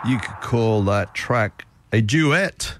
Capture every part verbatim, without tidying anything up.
You could call that track a duet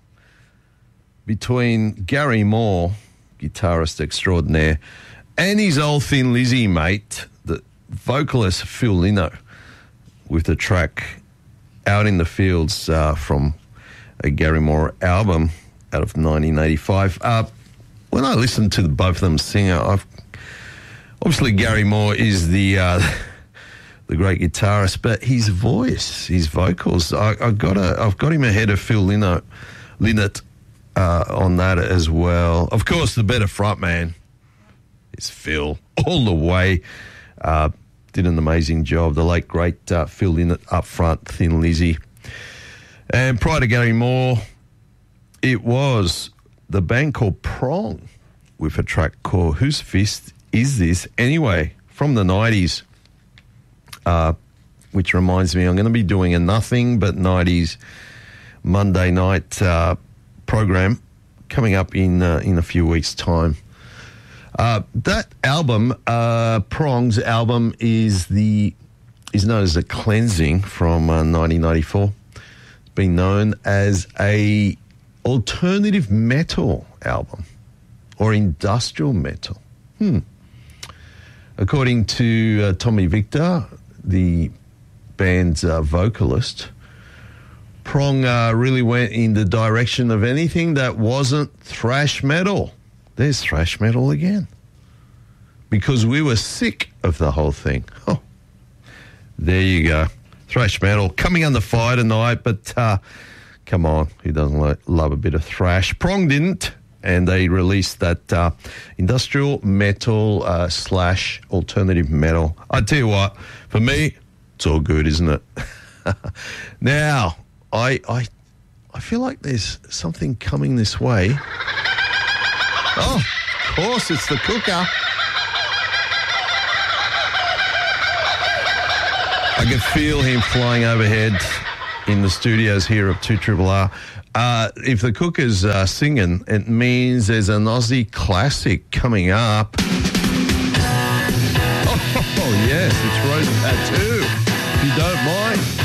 between Gary Moore, guitarist extraordinaire, and his old Thin Lizzy mate, the vocalist Phil Lynott, with the track Out in the Fields uh, from a Gary Moore album out of nineteen eighty-five. Uh, when I listened to the, both of them sing, I've, obviously Gary Moore is the uh, the great guitarist, but his voice, his vocals, I, I got a, I've got him ahead of Phil Lynott, Lynott uh, on that as well. Of course, the better frontman is Phil all the way. Uh, did an amazing job. The late, great uh, Phil Lynott up front, Thin Lizzy. And prior to Gary Moore, it was the band called Prong with a track called Whose Fist Is This Anyway? From the nineties, uh, which reminds me I'm going to be doing a nothing but nineties Monday night uh, program coming up in uh, in a few weeks' time. Uh, that album, uh, Prong's album, is the is known as The Cleansing from uh, nineteen ninety-four. It's been known as a alternative metal album or industrial metal. Hmm. According to uh, Tommy Victor, the band's uh, vocalist, Prong uh, really went in the direction of anything that wasn't thrash metal. There's thrash metal again. Because we were sick of the whole thing. Oh, there you go. Thrash metal coming under fire tonight, but uh, come on, who doesn't lo- love a bit of thrash? Prong didn't, and they released that uh, industrial metal uh, slash alternative metal. I tell you what, for me, it's all good, isn't it? Now, I, I, I feel like there's something coming this way. Oh, of course, it's the cooker. I can feel him flying overhead in the studios here of two R R R. Uh, if the cooker's uh, singing, it means there's an Aussie classic coming up. Oh, yes, it's Rose Tattoo, if you don't mind.